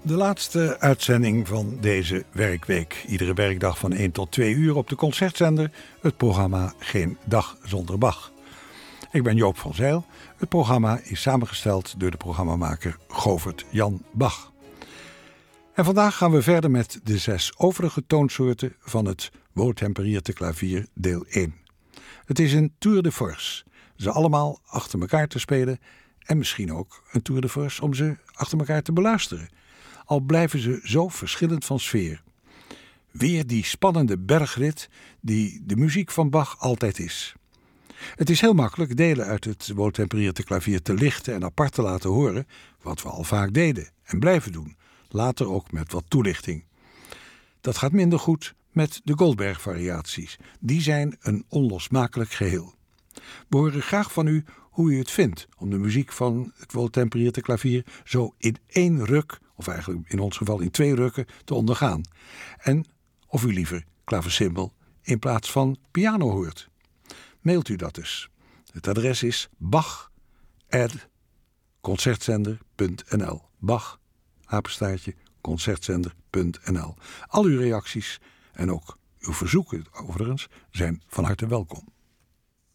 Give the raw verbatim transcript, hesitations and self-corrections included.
De laatste uitzending van deze werkweek. Iedere werkdag van één tot twee uur op de Concertzender. Het programma Geen Dag Zonder Bach. Ik ben Joop van Zijl. Het programma is samengesteld door de programmamaker Govert Jan Bach. En vandaag gaan we verder met de zes overige toonsoorten van het woordtempererte klavier deel één. Het is een tour de force. Ze allemaal achter elkaar te spelen en misschien ook een tour de force om ze achter elkaar te beluisteren. Al blijven ze zo verschillend van sfeer. Weer die spannende bergrit die de muziek van Bach altijd is. Het is heel makkelijk delen uit het woordtempererte klavier te lichten en apart te laten horen, wat we al vaak deden en blijven doen, later ook met wat toelichting. Dat gaat minder goed met de Goldberg-variaties. Die zijn een onlosmakelijk geheel. We horen graag van u hoe u het vindt om de muziek van het woordtempererte klavier zo in één ruk, of eigenlijk in ons geval in twee rukken, te ondergaan. En of u liever klavecimbal in plaats van piano hoort. Mailt u dat dus. Het adres is bach apenstaartje concertzender punt n l. Bach apenstaartje concertzender punt n l. Al uw reacties en ook uw verzoeken overigens zijn van harte welkom.